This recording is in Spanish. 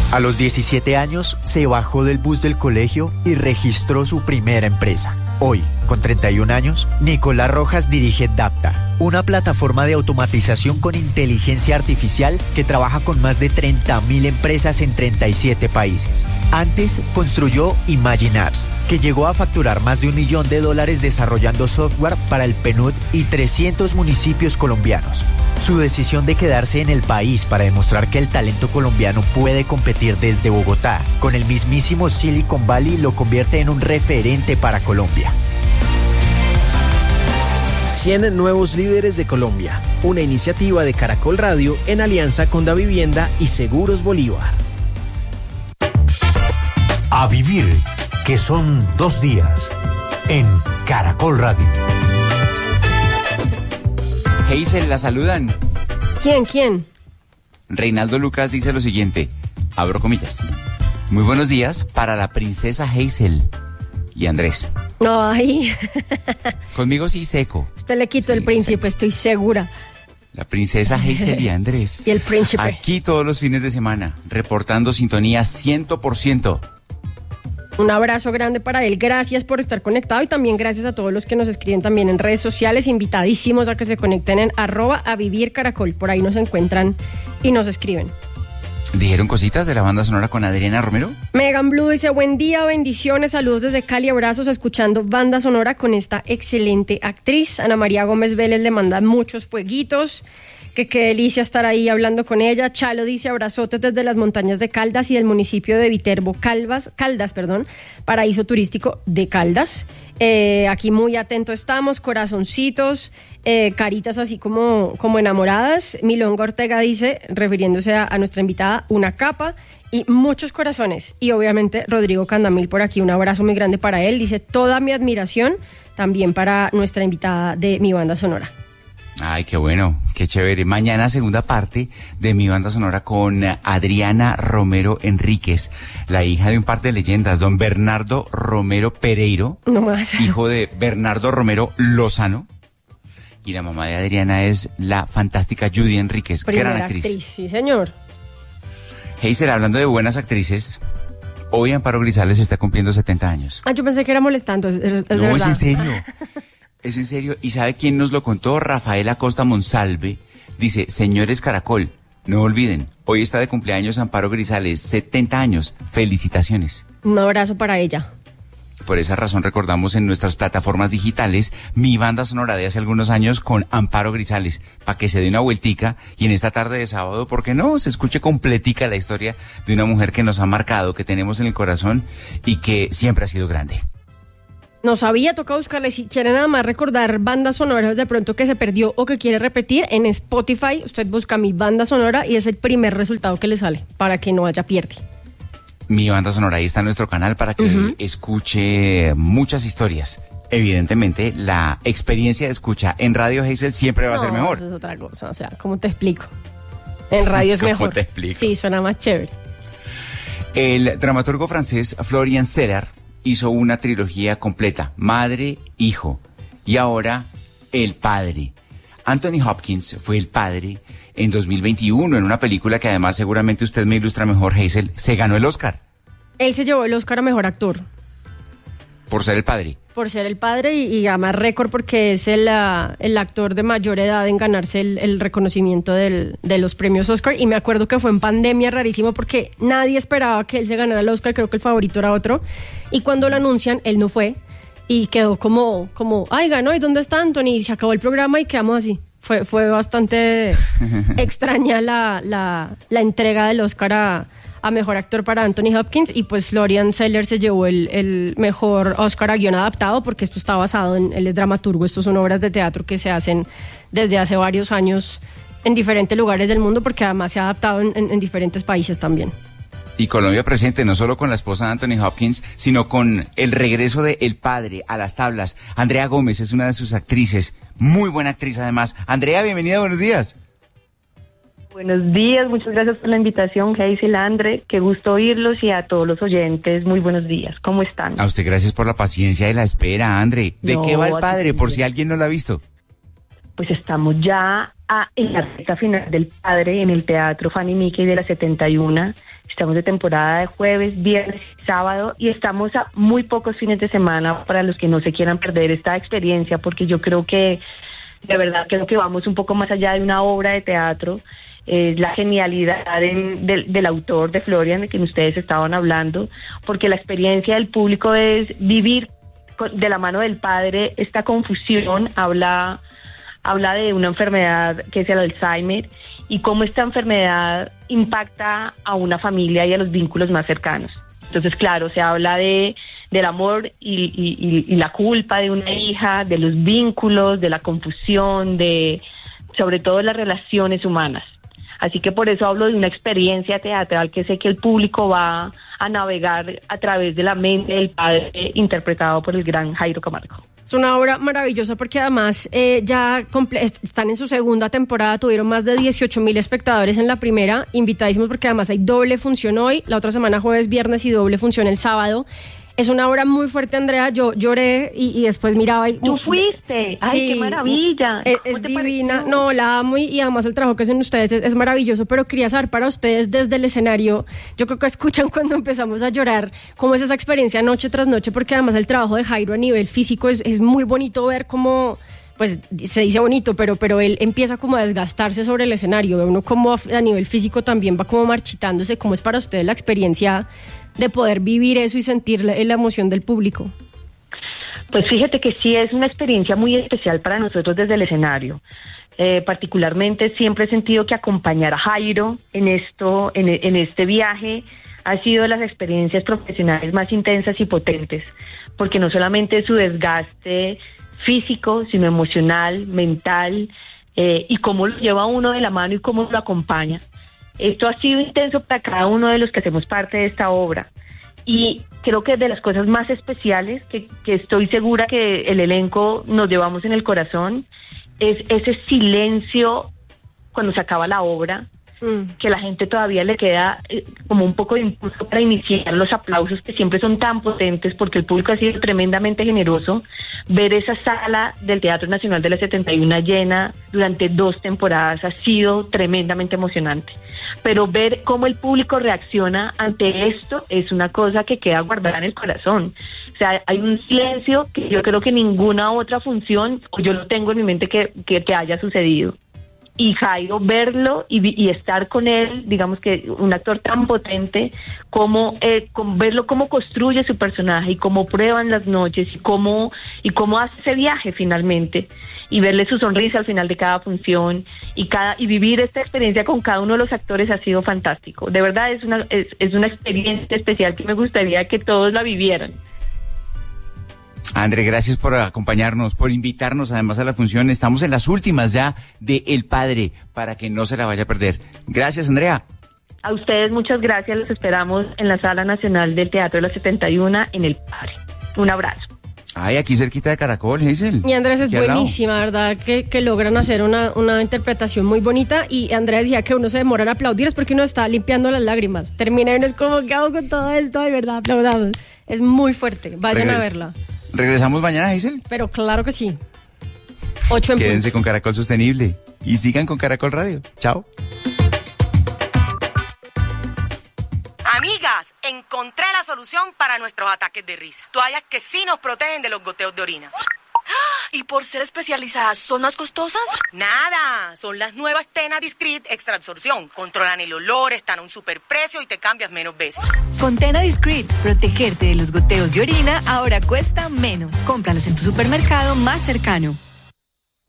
A los 17 años, se bajó del bus del colegio y registró su primera empresa. Hoy, con 31 años, Nicolás Rojas dirige Dapta, una plataforma de automatización con inteligencia artificial que trabaja con más de 30.000 empresas en 37 países. Antes, construyó Imagine Apps, que llegó a facturar más de $1 millón desarrollando software para el PNUD y 300 municipios colombianos. Su decisión de quedarse en el país para demostrar que el talento colombiano puede competir desde Bogotá con el mismísimo Silicon Valley lo convierte en un referente para Colombia. 100 nuevos líderes de Colombia, una iniciativa de Caracol Radio en alianza con Davivienda y Seguros Bolívar. A vivir, que son 2 días, en Caracol Radio. Hazel, la saludan. ¿Quién? Reinaldo Lucas dice lo siguiente, abro comillas. Muy buenos días para la princesa Hazel y Andrés. Ay. Conmigo sí seco. Usted le quitó el príncipe, estoy segura. La princesa Hazel y Andrés. Y el príncipe. Aquí todos los fines de semana, reportando sintonía 100%. Un abrazo grande para él, gracias por estar conectado y también gracias a todos los que nos escriben también en redes sociales, invitadísimos a que se conecten en @avivircaracol, por ahí nos encuentran y nos escriben. ¿Dijeron cositas de la banda sonora con Adriana Romero? Megan Blue dice, buen día, bendiciones, saludos desde Cali, abrazos, escuchando banda sonora con esta excelente actriz. Ana María Gómez Vélez le manda muchos fueguitos, que qué delicia estar ahí hablando con ella. Chalo dice, abrazotes desde las montañas de Caldas y del municipio de Viterbo, Caldas, paraíso turístico de Caldas. Aquí muy atento estamos, corazoncitos, caritas así como enamoradas. Milonga Ortega dice, refiriéndose a nuestra invitada, una capa y muchos corazones. Y obviamente Rodrigo Candamil por aquí, un abrazo muy grande para él. Dice, toda mi admiración también para nuestra invitada de mi banda sonora. Ay, qué bueno, qué chévere. Mañana segunda parte de mi banda sonora con Adriana Romero Enríquez, la hija de un par de leyendas, don Bernardo Romero Pereiro, no más, hijo de Bernardo Romero Lozano, y la mamá de Adriana es la fantástica Judy Enríquez, gran actriz. Sí, señor. Hazel, hablando de buenas actrices, hoy Amparo Grisales está cumpliendo 70 años. Ah, yo pensé que era molestando, es no, verdad. Es en serio. Es en serio, ¿y sabe quién nos lo contó? Rafael Acosta Monsalve. Dice, señores Caracol, no olviden, hoy está de cumpleaños Amparo Grisales, 70 años, felicitaciones. Un abrazo para ella. Por esa razón recordamos en nuestras plataformas digitales mi banda sonora de hace algunos años con Amparo Grisales, para que se dé una vueltica y en esta tarde de sábado, ¿por qué no? Se escuche completica la historia de una mujer que nos ha marcado, que tenemos en el corazón y que siempre ha sido grande. No sabía, toca buscarle. Si quiere nada más recordar bandas sonoras de pronto que se perdió o que quiere repetir, en Spotify usted busca mi banda sonora y es el primer resultado que le sale para que no haya pierde. Mi banda sonora, ahí está en nuestro canal para que escuche muchas historias. Evidentemente, la experiencia de escucha en Radio Hazel siempre va a ser mejor. Eso es otra cosa, o sea, ¿cómo te explico? En radio es mejor. ¿Cómo te explico? Sí, suena más chévere. El dramaturgo francés Florian Zeller hizo una trilogía completa, Madre, Hijo, y ahora El Padre. Anthony Hopkins fue el padre en 2021 en una película que además seguramente usted me ilustra mejor, Hazel, se ganó el Oscar. Él se llevó el Oscar a Mejor Actor. Por ser el padre. Por ser el padre y además récord porque es el actor de mayor edad en ganarse el reconocimiento de los premios Oscar. Y me acuerdo que fue en pandemia, rarísimo, porque nadie esperaba que él se ganara el Oscar, creo que el favorito era otro. Y cuando lo anuncian, él no fue y quedó como ay, ganó, ¿y dónde está Anthony? Y se acabó el programa y quedamos así. Fue bastante extraña la entrega del Oscar a Mejor Actor para Anthony Hopkins y pues Florian Zeller se llevó el mejor Oscar a guión adaptado porque esto está basado él es dramaturgo, estos son obras de teatro que se hacen desde hace varios años en diferentes lugares del mundo porque además se ha adaptado en diferentes países también. Y Colombia presente no solo con la esposa de Anthony Hopkins, sino con el regreso de El Padre a las tablas. Andrea Gómez es una de sus actrices, muy buena actriz además. Andrea, bienvenida, buenos días. Buenos días, muchas gracias por la invitación, Hazel, Andre, qué gusto oírlos y a todos los oyentes, muy buenos días, ¿cómo están? A usted gracias por la paciencia y la espera, Andre. ¿De qué va El Padre, por si alguien no lo ha visto? pues estamos ya en la recta final del Padre en el Teatro Fanny Mickey de la 71. Estamos de temporada de jueves, viernes y sábado y estamos a muy pocos fines de semana para los que no se quieran perder esta experiencia, porque yo creo que, de verdad, creo que vamos un poco más allá de una obra de teatro. La genialidad del autor, de Florian, de quien ustedes estaban hablando, porque la experiencia del público es vivir de la mano del Padre esta confusión. Habla de una enfermedad que es el Alzheimer y cómo esta enfermedad impacta a una familia y a los vínculos más cercanos. Entonces, claro, se habla del amor y la culpa de una hija, de los vínculos, de la confusión, sobre todo las relaciones humanas. Así que por eso hablo de una experiencia teatral que sé que el público va a navegar a través de la mente del Padre, interpretado por el gran Jairo Camargo. Es una obra maravillosa porque además están en su segunda temporada, tuvieron más de 18,000 espectadores en la primera, invitadísimos porque además hay doble función hoy, la otra semana jueves, viernes y doble función el sábado. Es una obra muy fuerte, Andrea. Yo lloré y después miraba y... ¿Tú fuiste? ¡Ay, sí, qué maravilla! Es divina. Pareció? No, la amo y además el trabajo que hacen ustedes es maravilloso, pero quería saber para ustedes desde el escenario, yo creo que escuchan cuando empezamos a llorar, cómo es esa experiencia noche tras noche, porque además el trabajo de Jairo a nivel físico es muy bonito ver cómo... Pues se dice bonito, pero él empieza como a desgastarse sobre el escenario. Ve uno como a nivel físico también va como marchitándose. ¿Cómo es para ustedes la experiencia de poder vivir eso y sentir la emoción del público? Pues fíjate que sí es una experiencia muy especial para nosotros desde el escenario. Particularmente siempre he sentido que acompañar a Jairo en este viaje ha sido de las experiencias profesionales más intensas y potentes, porque no solamente su desgaste físico, sino emocional, mental, y cómo lo lleva uno de la mano y cómo lo acompaña. Esto ha sido intenso para cada uno de los que hacemos parte de esta obra, y creo que de las cosas más especiales que estoy segura que el elenco nos llevamos en el corazón es ese silencio cuando se acaba la obra, que la gente todavía le queda como un poco de impulso para iniciar los aplausos que siempre son tan potentes, porque el público ha sido tremendamente generoso. Ver esa sala del Teatro Nacional de la 71 llena durante 2 temporadas ha sido tremendamente emocionante, pero ver cómo el público reacciona ante esto es una cosa que queda guardada en el corazón. O sea, hay un silencio que yo creo que ninguna otra función, o yo lo tengo en mi mente, que haya sucedido. Y Jairo, verlo y estar con él, digamos que un actor tan potente, verlo cómo construye su personaje y cómo prueban las noches y cómo hace ese viaje finalmente, y verle su sonrisa al final de cada función y vivir esta experiencia con cada uno de los actores ha sido fantástico. De verdad es una experiencia especial que me gustaría que todos la vivieran. André, gracias por acompañarnos, por invitarnos además a la función. Estamos en las últimas ya de El Padre, para que no se la vaya a perder. Gracias, Andrea. A ustedes muchas gracias, los esperamos en la Sala Nacional del Teatro de la 71 en El Padre. Un abrazo. Ay, aquí cerquita de Caracol, Hazel. Y Andrés, es buenísima, ¿verdad? Que logran hacer una interpretación muy bonita. Y Andrés decía que uno se demora en aplaudir, es porque uno está limpiando las lágrimas. Termina y uno es como, ¿qué hago con todo esto? De verdad, aplaudamos. Es muy fuerte, vayan a verla. ¿Regresamos mañana, Hazel? Pero claro que sí. 8 en punto. Quédense con Caracol Sostenible y sigan con Caracol Radio. Chao. Amigas, encontré la solución para nuestros ataques de risa. Toallas que sí nos protegen de los goteos de orina. ¿Y por ser especializadas son más costosas? Nada, son las nuevas Tena Discreet Extra Absorción. Controlan el olor, están a un superprecio y te cambias menos veces. Con Tena Discreet, protegerte de los goteos de orina ahora cuesta menos. Cómpralas en tu supermercado más cercano.